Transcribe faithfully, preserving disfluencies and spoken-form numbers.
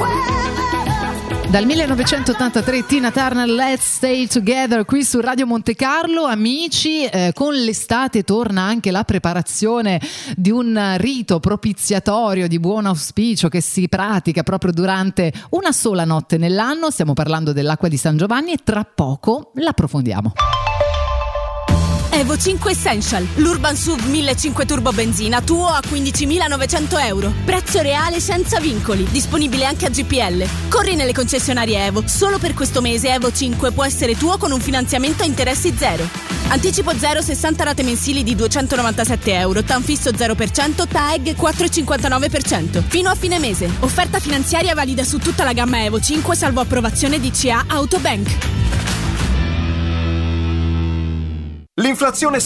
Dal millenovecentottantatré Tina Turner, Let's Stay Together, qui su Radio Monte Carlo. Amici, eh, con l'estate torna anche la preparazione di un rito propiziatorio di buon auspicio che si pratica proprio durante una sola notte nell'anno. Stiamo parlando dell'acqua di San Giovanni e tra poco l'approfondiamo. Evo cinque Essential, l'Urban S U V millecinquecento Turbo Benzina, tuo a quindicimilanovecento euro. Prezzo reale senza vincoli, disponibile anche a G P L. Corri nelle concessionarie Evo, solo per questo mese Evo cinque può essere tuo con un finanziamento a interessi zero. Anticipo zero, sessanta rate mensili di duecentonovantasette euro, T A N fisso zero per cento, T A E G quattro virgola cinquantanove per cento. Fino a fine mese. Offerta finanziaria valida su tutta la gamma Evo cinque, salvo approvazione D C A Autobank. L'inflazione